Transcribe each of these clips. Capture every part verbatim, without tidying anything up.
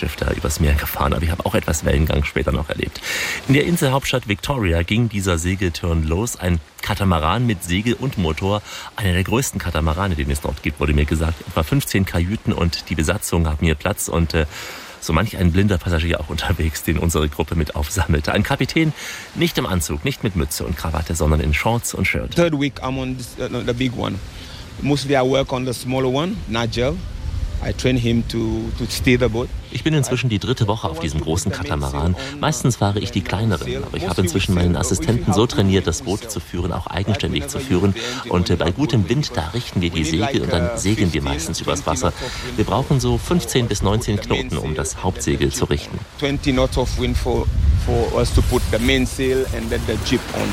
Schiff da übers Meer gefahren, aber ich habe auch etwas Wellengang später noch erlebt. In der Inselhauptstadt Victoria ging dieser Segelturn los. Ein Katamaran mit Segel und Motor. Einer der größten Katamarane, den es dort gibt, wurde mir gesagt. Etwa fünfzehn Kajüten und die Besatzung haben hier Platz und äh, so manch ein blinder Passagier auch unterwegs, den unsere Gruppe mit aufsammelte. Ein Kapitän, nicht im Anzug, nicht mit Mütze und Krawatte, sondern in Shorts und Shirt. Third week I'm on this, uh, the big one. Mostly I work on the smaller one, Nigel. I train him to to steer the boat. Ich bin inzwischen die dritte Woche auf diesem großen Katamaran. Meistens fahre ich die kleineren, aber ich habe inzwischen meinen Assistenten so trainiert, das Boot zu führen, auch eigenständig zu führen. Und bei gutem Wind, da richten wir die Segel und dann segeln wir meistens übers Wasser. Wir brauchen so fünfzehn bis neunzehn Knoten, um das Hauptsegel zu richten. twenty knots of wind for for us to put the mainsail and then the jib on.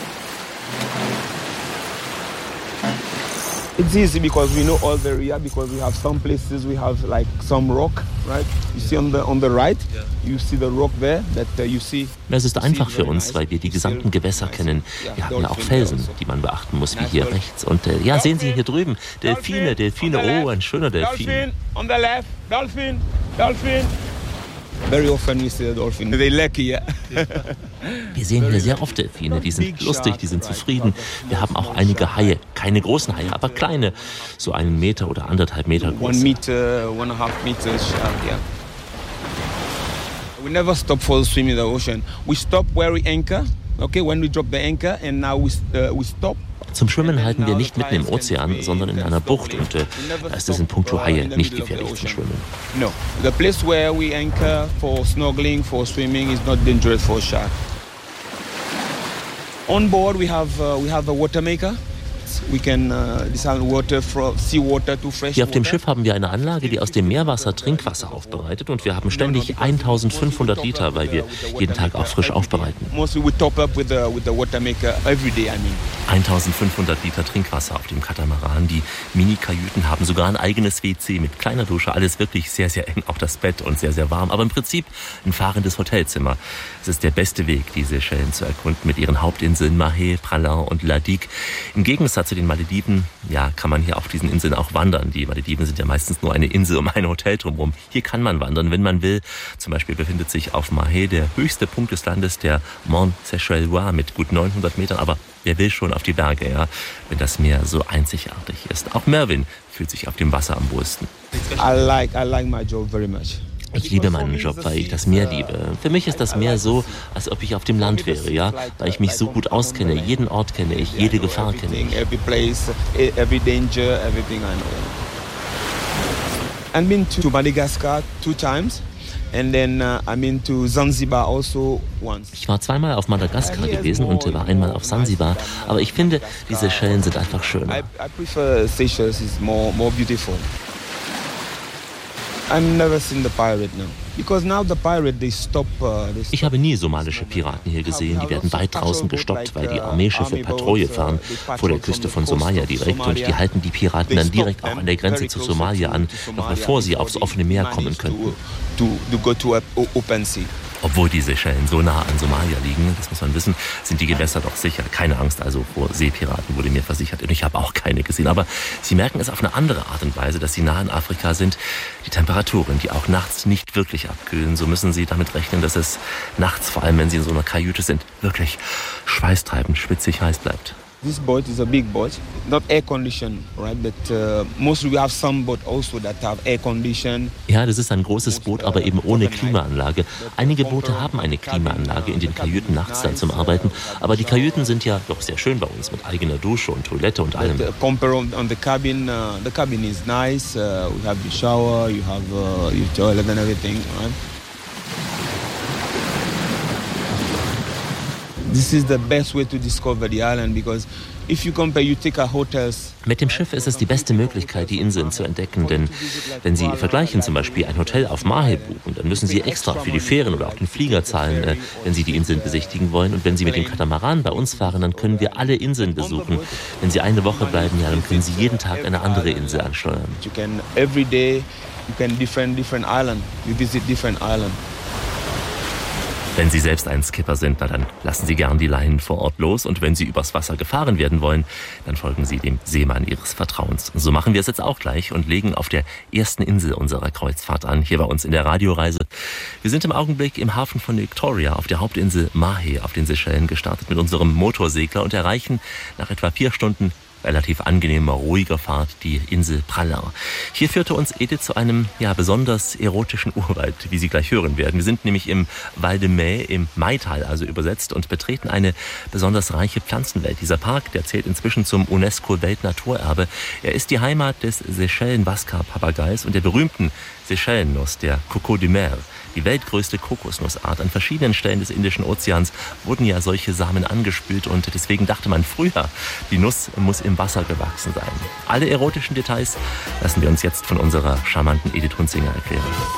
It's easy because we know all the area, because we have some places we have like some rock, right? You see on the on the right, you see the rock there that uh, you see. Es ist einfach für uns, weil wir die gesamten Gewässer kennen. Wir haben ja auch Felsen, die man beachten muss, wie hier rechts. Und äh, ja, sehen Sie hier drüben, Delfine, Delfine, oh, ein schöner Delfin. Dolphin on the left, dolphin, dolphin. Very often we see a dolphin. They lucky, yeah. Wir sehen hier sehr oft Delfine, die sind lustig, die sind zufrieden. Wir haben auch einige Haie, keine großen Haie, aber kleine, so einen Meter oder anderthalb Meter groß. One meter, one and a half meters shark, yeah. We never stop for a swim in the ocean. We stop where we anchor, okay, when we drop the anchor, and now we, uh, we stop. Zum Schwimmen halten wir nicht mitten im Ozean, sondern in einer Bucht und äh, da ist es in puncto Haie nicht gefährlich zum Schwimmen. No, the place where we anchor for snorkeling, for swimming is not dangerous for shark. On board we have uh, we have a water maker. We can uh, desalinate water from seawater to fresh water. Hier auf dem Schiff haben wir eine Anlage, die aus dem Meerwasser Trinkwasser aufbereitet und wir haben ständig eintausendfünfhundert Liter, weil wir jeden Tag auch frisch aufbereiten. Mostly we top up with the with the water maker every day, I mean. eintausendfünfhundert Liter Trinkwasser auf dem Katamaran. Die Mini-Kajüten haben sogar ein eigenes W C mit kleiner Dusche. Alles wirklich sehr, sehr eng, auch das Bett und sehr, sehr warm. Aber im Prinzip ein fahrendes Hotelzimmer. Es ist der beste Weg, die Seychellen zu erkunden mit ihren Hauptinseln Mahé, Praslin und La Digue. Im Gegensatz zu den Malediven, ja, kann man hier auf diesen Inseln auch wandern. Die Malediven sind ja meistens nur eine Insel um ein Hotel drumherum. Hier kann man wandern, wenn man will. Zum Beispiel befindet sich auf Mahé der höchste Punkt des Landes, der Mont Séchelois mit gut neunhundert Metern. Aber wer will schon auf die Berge, ja, wenn das Meer so einzigartig ist. Auch Mervyn fühlt sich auf dem Wasser am wohlsten. I like I like my job very much. Ich liebe meinen Job, weil ich das Meer liebe. Für mich ist das Meer so, als ob ich auf dem Land wäre, ja, weil ich mich so gut auskenne. Jeden Ort kenne ich, jede Gefahr kenne ich. Every place, every danger, everything I know. I've been to Madagascar two times. And then uh, I'm into Zanzibar also once. Ich war zweimal auf Madagaskar gewesen und war einmal auf Zanzibar, aber ich finde, die Seychellen sind einfach schöner. I, I prefer Seychelles, is more more beautiful. I've never seen the pirate now. Because now the pirate they stop. Uh, they stop. Ich habe nie somalische Piraten hier gesehen. Die werden weit draußen gestoppt, weil die Armeeschiffe Patrouille fahren vor der Küste von Somalia direkt und die halten die Piraten dann direkt auch an der Grenze zu Somalia an, noch bevor sie aufs offene Meer kommen könnten. To, to go to open sea. Obwohl die Seychellen so nah an Somalia liegen, das muss man wissen, sind die Gewässer doch sicher. Keine Angst also vor Seepiraten, wurde mir versichert. Und ich habe auch keine gesehen. Aber sie merken es auf eine andere Art und Weise, dass sie nah in Afrika sind. Die Temperaturen, die auch nachts nicht wirklich abkühlen. So müssen sie damit rechnen, dass es nachts, vor allem wenn sie in so einer Kajüte sind, wirklich schweißtreibend, schwitzig heiß bleibt. This boat is a big boat, not air conditioned, right? But uh, mostly we have some boat also that have air conditioned. Ja, das ist ein großes Boot, aber eben ohne Klimaanlage. Einige Boote haben eine Klimaanlage in den Kajüten nachts dann zum Arbeiten, aber die Kajüten sind ja doch sehr schön bei uns mit eigener Dusche und Toilette und allem. But, uh, compare on the cabin, uh, the cabin is nice. Uh, we have the shower, you have uh, your toilet and everything, right? This is the best way to discover the island because if you compare, you take a hotels. Mit dem Schiff ist es die beste Möglichkeit, die Inseln zu entdecken, denn wenn Sie vergleichen zum Beispiel ein Hotel auf Mahé buchen, dann müssen Sie extra für die Fähren oder auch den Flieger zahlen, äh, wenn Sie die Inseln besichtigen wollen. Und wenn Sie mit dem Katamaran bei uns fahren, dann können wir alle Inseln besuchen. Wenn Sie eine Woche bleiben, ja, dann können Sie jeden Tag eine andere Insel ansteuern. You can every day you can different different island. You visit different island. Wenn Sie selbst ein Skipper sind, na dann lassen Sie gern die Leinen vor Ort los. Und wenn Sie übers Wasser gefahren werden wollen, dann folgen Sie dem Seemann Ihres Vertrauens. So machen wir es jetzt auch gleich und legen auf der ersten Insel unserer Kreuzfahrt an, hier bei uns in der Radioreise. Wir sind im Augenblick im Hafen von Victoria auf der Hauptinsel Mahé auf den Seychellen gestartet mit unserem Motorsegler und erreichen nach etwa vier Stunden relativ angenehmer, ruhiger Fahrt die Insel Praslin. Hier führte uns Edith zu einem ja besonders erotischen Urwald, wie Sie gleich hören werden. Wir sind nämlich im Val de Mai, im Maital also übersetzt, und betreten eine besonders reiche Pflanzenwelt. Dieser Park, der zählt inzwischen zum UNESCO-Weltnaturerbe. Er ist die Heimat des Seychellen-Vaskar-Papageis und der berühmten Seychellennuss, der Coco de Mer. Die weltgrößte Kokosnussart. An verschiedenen Stellen des Indischen Ozeans wurden ja solche Samen angespült und deswegen dachte man früher, die Nuss muss im Wasser gewachsen sein. Alle erotischen Details lassen wir uns jetzt von unserer charmanten Edith Hunzinger erklären.